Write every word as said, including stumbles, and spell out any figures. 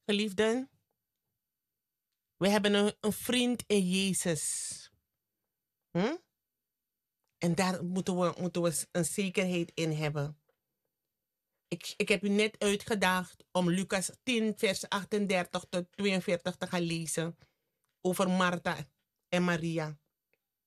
Geliefden, we hebben een, een vriend in Jezus. Hm? En daar moeten we, moeten we een zekerheid in hebben. Ik, ik heb u net uitgedaagd om Lucas tien, vers achtendertig tot tweeënveertig te gaan lezen over Martha en Maria.